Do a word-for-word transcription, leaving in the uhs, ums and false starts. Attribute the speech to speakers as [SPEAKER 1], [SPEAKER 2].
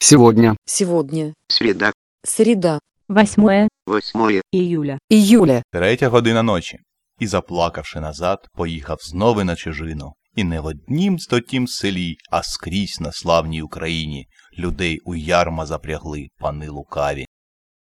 [SPEAKER 1] Сегодня.
[SPEAKER 2] Сегодня.
[SPEAKER 3] Среда.
[SPEAKER 2] Среда.
[SPEAKER 4] Восьмое
[SPEAKER 3] Восьмое
[SPEAKER 4] июля.
[SPEAKER 2] Июля.
[SPEAKER 5] Третя година ночі. І, заплакавши назад, поїхав знову на чужину. І не в однім стотім селі, а скрізь на славній Україні людей у ярма запрягли пани лукаві.